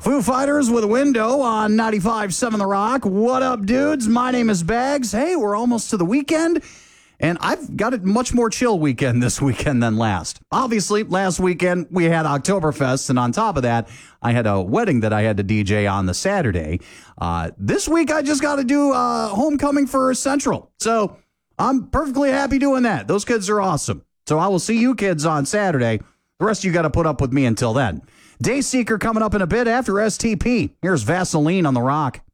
Foo Fighters with a Window on 95.7 The Rock. What up, dudes? My name is Bags. Hey, we're almost to the weekend, and I've got a much more chill weekend this weekend than last. Obviously, last weekend we had Oktoberfest, and on top of that, I had a wedding that I had to DJ on the Saturday. This week, I just got to do homecoming for Central, so I'm perfectly happy doing that. Those kids are awesome. So I will see you kids on Saturday. The rest of you got to put up with me until then. Dayseeker coming up in a bit after STP. Here's Vaseline on The Rock.